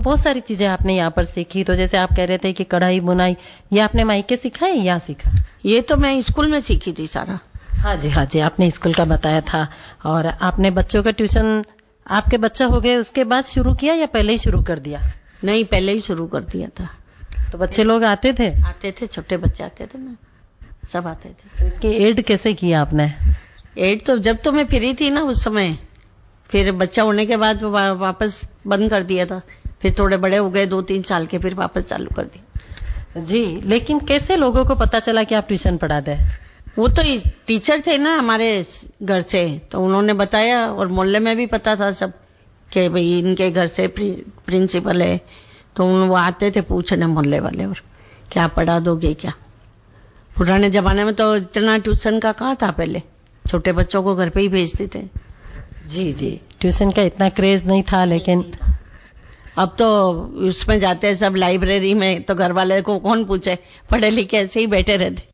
बहुत सारी चीजें आपने यहाँ पर सीखी। तो जैसे आप कह रहे थे कि कढ़ाई बुनाई, ये आपने मायके सीखा है या सीखा? ये तो मैं स्कूल में सीखी थी सारा। हाँ जी, हाँ जी, आपने स्कूल का बताया था। और आपने बच्चों का ट्यूशन, आपके बच्चा हो गए उसके बाद शुरू किया या पहले ही शुरू कर दिया? नहीं, पहले ही शुरू कर दिया था। तो बच्चे लोग आते थे? आते थे, छोटे बच्चे आते थे ना, सब आते थे। तो इसकी एड कैसे किया आपने? एड तो जब तो मैं फ्री थी ना उस समय, फिर बच्चा होने के बाद वापस बंद कर दिया था। फिर थोड़े बड़े हो गए 2-3 साल के, फिर वापस चालू कर दिया। जी, लेकिन कैसे लोगों को पता चला कि आप ट्यूशन पढ़ाते हैं? वो तो टीचर थे ना हमारे घर से, तो उन्होंने बताया, और मोहल्ले में भी पता था सब कि भाई इनके घर से प्रिंसिपल है। तो वो आते थे पूछने मोहल्ले वाले, और क्या पढ़ा दोगे क्या। पुराने जमाने में तो इतना ट्यूशन का कहाँ था, पहले छोटे बच्चों को घर पे ही भेजते थे। जी जी, ट्यूशन का इतना क्रेज नहीं था, लेकिन अब तो उसमें जाते हैं सब लाइब्रेरी में, तो घर वाले को कौन पूछे, पढ़े लिखे ऐसे ही बैठे रहते।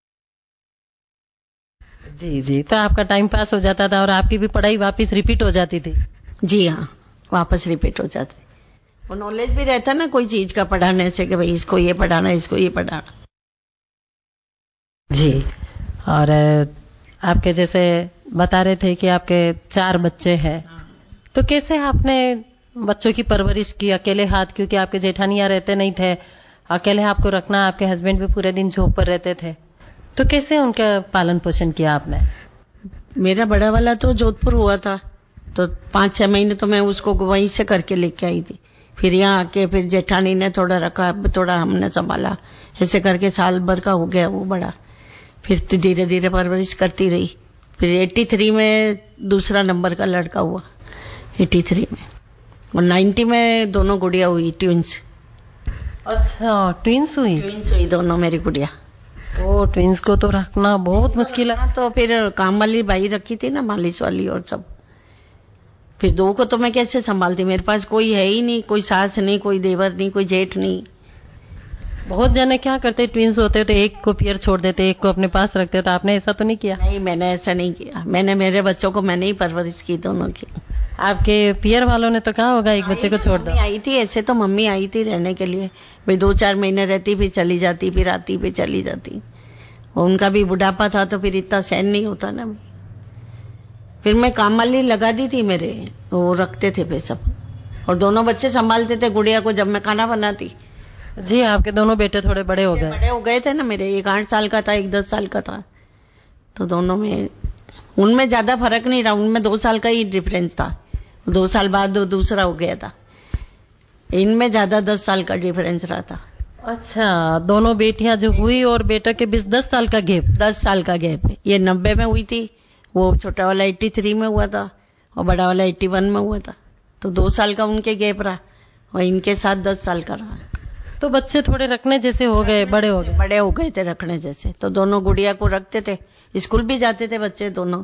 जी जी, तो आपका टाइम पास हो जाता था और आपकी भी पढ़ाई वापस रिपीट हो जाती थी। जी हाँ, वापस रिपीट हो जाती। वो नॉलेज भी रहता ना कोई चीज का पढ़ाने से, कि भाई इसको ये पढ़ाना, इसको ये पढ़ाना। जी, और आपके जैसे बता रहे थे कि आपके 4 बच्चे हैं, तो कैसे आपने बच्चों की परवरिश की अकेले हाथ? क्योंकि आपके जेठानियां रहते नहीं थे, अकेले आपको रखना, आपके हस्बैंड भी पूरे दिन जॉब पर रहते थे, तो कैसे उनका पालन पोषण किया आपने? मेरा बड़ा वाला तो जोधपुर हुआ था, तो 5-6 महीने तो मैं उसको वहीं से करके लेके आई थी। फिर यहाँ आके फिर जेठानी ने थोड़ा रखा, थोड़ा हमने संभाला, ऐसे करके साल भर का हो गया वो बड़ा। फिर तो धीरे धीरे परवरिश करती रही। फिर 83 में दूसरा नंबर का लड़का हुआ, 83 में, और 90 में दोनों गुड़िया हुई, ट्विंस। अच्छा, ट्विंस हुई? ट्विंस हुई दोनों मेरी गुड़िया। ओ, ट्विंस को तो रखना बहुत मुश्किल है। तो फिर काम वाली बाई रखी थी ना, मालिश वाली और सब। फिर 2 को तो मैं कैसे संभालती, मेरे पास कोई है ही नहीं, कोई सास नहीं, कोई देवर नहीं, कोई जेठ नहीं। बहुत जने क्या करते, ट्विंस होते तो एक को पियर छोड़ देते, एक को अपने पास रखते, तो आपने ऐसा तो नहीं किया? नहीं, मैंने ऐसा नहीं किया। मैंने मेरे बच्चों को मैंने ही परवरिश की, दोनों की। आपके पियर वालों ने तो कहा होगा एक बच्चे को छोड़ दो। आई थी ऐसे, तो मम्मी आई थी रहने के लिए, भाई 2-4 महीने रहती, फिर चली जाती, फिर आती, फिर चली जाती। उनका भी बुढ़ापा था, तो फिर इतना सहन नहीं होता ना। फिर मैं काम वाली लगा दी थी मेरे, वो रखते थे फिर सब, और दोनों बच्चे संभालते थे गुड़िया को जब मैं खाना बनाती। जी, आपके दोनों बेटे थोड़े बड़े हो गए थे ना मेरे, एक 8 साल का था, एक 10 साल का था, तो दोनों में उनमें ज्यादा फर्क नहीं रहा, उनमें 2 साल का ही डिफरेंस था। 2 साल बाद दूसरा हो गया था, इनमें ज्यादा 10 साल का डिफरेंस रहा था। अच्छा, दोनों बेटियां जो हुई और बेटा के बीच 10 साल का गैप? 10 साल का गैप है। ये 90 में हुई थी, वो छोटा वाला 83 में हुआ था, और बड़ा वाला 81 में हुआ था, तो 2 साल का उनके गैप रहा, और इनके साथ 10 साल का रहा। तो बच्चे थोड़े रखने जैसे हो गए, बड़े हो गए थे रखने जैसे, तो दोनों गुड़िया को रखते थे, स्कूल भी जाते थे बच्चे दोनों।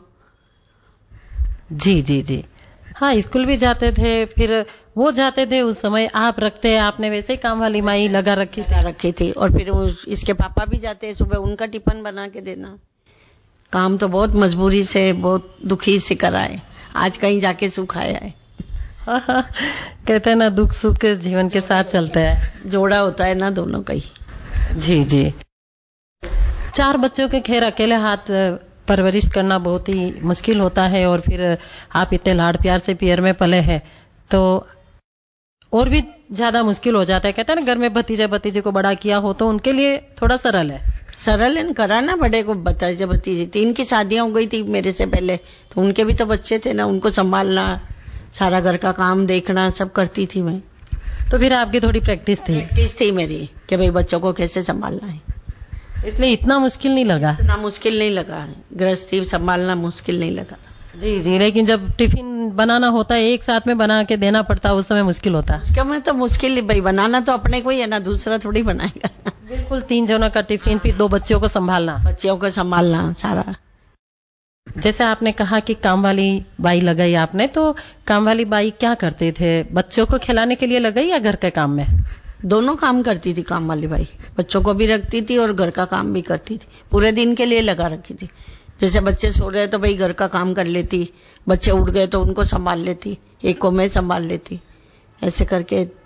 जी जी जी, हाँ, स्कूल भी जाते थे, फिर वो जाते थे उस समय, आप रखते, आपने वैसे ही काम वाली माई लगा रखी थी। और फिर इसके पापा भी जाते, सुबह उनका टिफिन बना के देना। काम तो बहुत मजबूरी से, बहुत दुखी से कराए, आज कहीं जाके सुख आया है। कहते हैं ना, दुख सुख जीवन के साथ चलते हैं, जोड़ा होता है ना दोनों का ही। जी जी, 4 बच्चों के खैर अकेले हाथ परवरिश करना बहुत ही मुश्किल होता है, और फिर आप इतने लाड़ प्यार से पियर में पले हैं, तो और भी ज्यादा मुश्किल हो जाता है। कहते हैं ना, घर में भतीजे को बड़ा किया हो तो उनके लिए थोड़ा सरल है करा ना, बड़े को भतीजे 3 की शादियां हो गई थी मेरे से पहले, तो उनके भी तो बच्चे थे ना, उनको संभालना, सारा घर का काम देखना, सब करती थी मैं। तो फिर आपकी थोड़ी प्रैक्टिस थी मेरी कि भाई बच्चों को कैसे संभालना है, इसलिए इतना मुश्किल नहीं लगा, गृहस्थी संभालना मुश्किल नहीं लगा। जी जी, लेकिन जब टिफिन बनाना होता है, एक साथ में बना के देना पड़ता है, उस समय मुश्किल होता है। उसका मैं तो मुश्किल भाई, बनाना तो अपने को ही है ना, दूसरा थोड़ी बनाएगा। बिल्कुल, 3 जनों का टिफिन, फिर 2 बच्चों को संभालना सारा। जैसे आपने कहा कि काम वाली बाई लगाई आपने, तो काम वाली बाई क्या करते थे? बच्चों को खिलाने के लिए लगाई या घर के काम में? दोनों काम करती थी काम वाली बाई, बच्चों को भी रखती थी और घर का काम भी करती थी, पूरे दिन के लिए लगा रखी थी। जैसे बच्चे सो रहे तो भाई घर का काम कर लेती, बच्चे उठ गए तो उनको संभाल लेती, एक को मैं संभाल लेती, ऐसे करके